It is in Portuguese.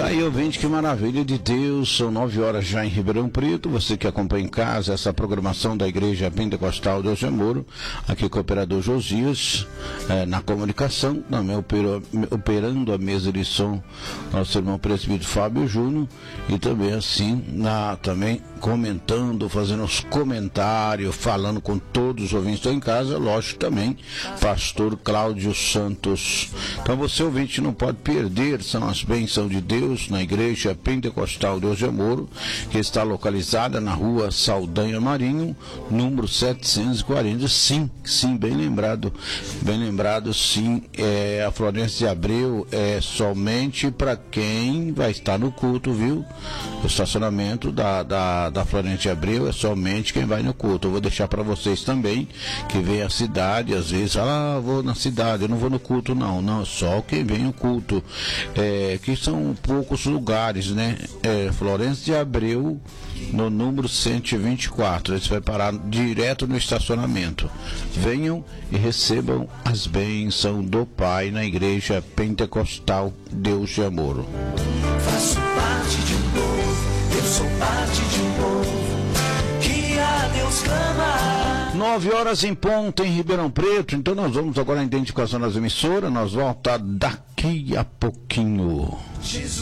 Tá aí, ouvinte, que maravilha de Deus. São 9 horas já em Ribeirão Preto. Você que acompanha em casa essa programação da Igreja Pentecostal Deus de Amor, aqui com o operador Josias, na comunicação, também operando a mesa de som, nosso irmão presbítero Fábio Júnior, e também assim, também comentando, fazendo os comentários, falando com todos os ouvintes que estão em casa, lógico também, pastor Cláudio Santos. Então você, ouvinte, não pode perder, são as bênçãos de Deus na Igreja Pentecostal Deus de Amor, que está localizada na rua Saldanha Marinho, número 740. Sim, bem lembrado, sim, a Florêncio de Abreu é somente para quem vai estar no culto, viu? O estacionamento da Florêncio de Abreu é somente quem vai no culto. Eu vou deixar para vocês também, que vem à cidade, às vezes, vou na cidade, eu não vou no culto, não, só quem vem no culto, que são poucos lugares, né? Florêncio de Abreu, no número 124, você vai parar direto no estacionamento. Venham e recebam as bênçãos do Pai na Igreja Pentecostal Deus de Amor. Faço parte de um povo, eu sou parte de um povo que a Deus clama. 9 horas em ponto em Ribeirão Preto. Então nós vamos agora à identificação das emissoras. Nós vamos voltar daqui a pouquinho. Jesus.